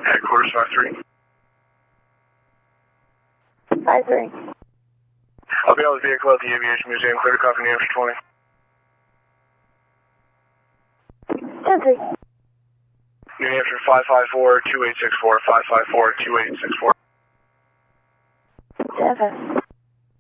Headquarters 5-3. 5-3. I'll be on the vehicle at the Aviation Museum. Clear to copy New Hampshire 20. 10-3. New Hampshire 554-2864, 554-2864. 10-5.